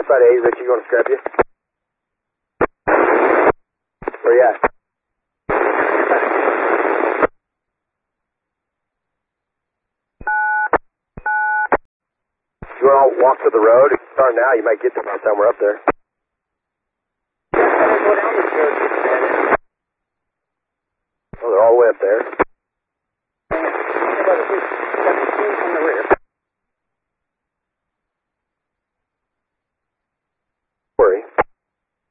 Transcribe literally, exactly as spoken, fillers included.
outside eight, Richie, you want to scrap you? Where you at? You want to walk to the road? If you start now, you might get there by the time we're up there. Oh, they're all the way up there. On the rear.